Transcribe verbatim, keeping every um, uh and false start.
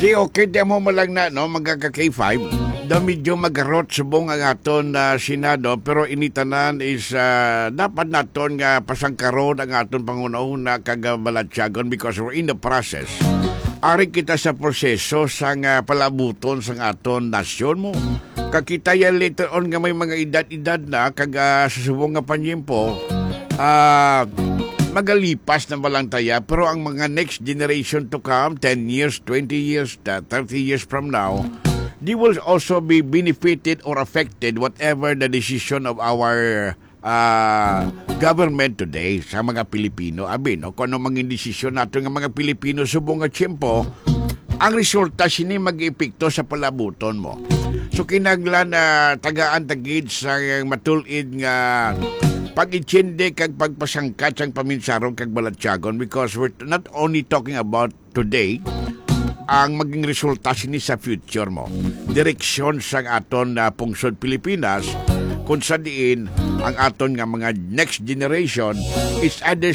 Di okay, di mo malang na, no, magkaka-K five. Da medyo magarot subong ang aton na Senado, pero initanan is ah, dapat naton nga pasangkaron ang aton pangunahuna kagabalatyagon because we're in the process. Ari kita sa proseso sa nga palabuton sa aton nasyon mo. Kakita yan later on nga may mga edad-edad na kaga sa subong nga panyempo. Ah... magalipas na walang taya, pero ang mga next generation to come, ten years, twenty years, thirty years from now, they will also be benefited or affected whatever the decision of our uh, government today sa mga Pilipino. Abi, no? Kung ano maging desisyon nato ng mga Pilipino subong nga tiyempo, ang resulta sini mag-epekto sa palabuton mo. So kinaglan na tagaan tagid sa matulid nga pag-itindi kag pagpasangkat sang paminsarong kag balatyagon because we're not only talking about today ang maging resulta sini sa future mo. Direksyon sang aton na uh, pungsod Pilipinas kung sa diin ang aton nga mga next generation is either